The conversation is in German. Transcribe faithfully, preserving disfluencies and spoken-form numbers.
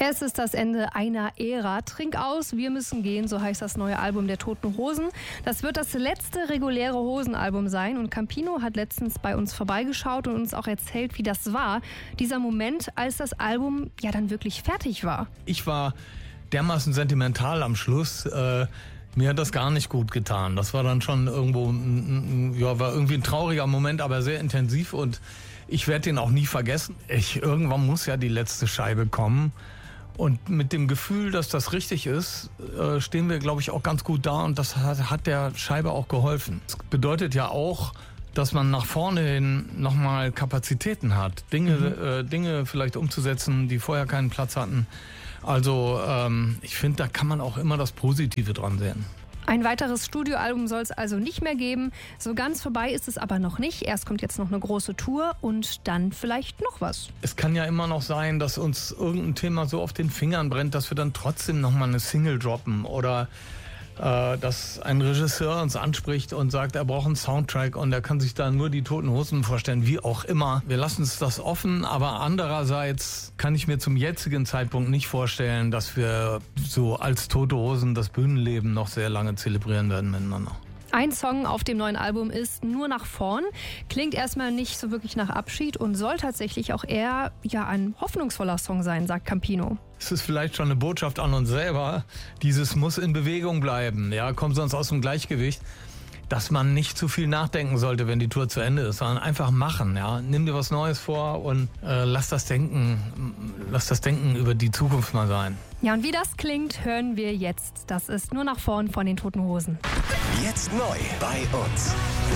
Es ist das Ende einer Ära. Trink aus, wir müssen gehen, so heißt das neue Album der Toten Hosen. Das wird das letzte reguläre Hosenalbum sein und Campino hat letztens bei uns vorbeigeschaut und uns auch erzählt, wie das war. Dieser Moment, als das Album ja dann wirklich fertig war. Ich war dermaßen sentimental am Schluss. Äh, mir hat das gar nicht gut getan. Das war dann schon irgendwo, ja, war irgendwie ein trauriger Moment, aber sehr intensiv und ich werde den auch nie vergessen. Ich, irgendwann muss ja die letzte Scheibe kommen. Und mit dem Gefühl, dass das richtig ist, äh, stehen wir, glaube ich, auch ganz gut da. Und das hat, hat der Scheibe auch geholfen. Das bedeutet ja auch, dass man nach vorne hin nochmal Kapazitäten hat. Dinge, mhm. äh, Dinge vielleicht umzusetzen, die vorher keinen Platz hatten. Also ähm, ich finde, da kann man auch immer das Positive dran sehen. Ein weiteres Studioalbum soll es also nicht mehr geben. So ganz vorbei ist es aber noch nicht. Erst kommt jetzt noch eine große Tour und dann vielleicht noch was. Es kann ja immer noch sein, dass uns irgendein Thema so auf den Fingern brennt, dass wir dann trotzdem noch mal eine Single droppen oder äh, dass ein Regisseur uns anspricht und sagt, er braucht einen Soundtrack und er kann sich da nur die Toten Hosen vorstellen, wie auch immer. Wir lassen es das offen, aber andererseits kann ich mir zum jetzigen Zeitpunkt nicht vorstellen, dass wir so als Tote Hosen das Bühnenleben noch sehr lange zelebrieren werden miteinander. Ein Song auf dem neuen Album ist Nur nach vorn. Klingt erstmal nicht so wirklich nach Abschied und soll tatsächlich auch eher ja, ein hoffnungsvoller Song sein, sagt Campino. Es ist vielleicht schon eine Botschaft an uns selber. Dieses muss in Bewegung bleiben, ja, kommt sonst aus dem Gleichgewicht. Dass man nicht zu viel nachdenken sollte, wenn die Tour zu Ende ist, sondern einfach machen. Ja? Nimm dir was Neues vor und äh, lass das Denken, lass das Denken über die Zukunft mal sein. Ja, und wie das klingt, hören wir jetzt. Das ist Nur nach vorn von den Toten Hosen. Jetzt neu bei uns.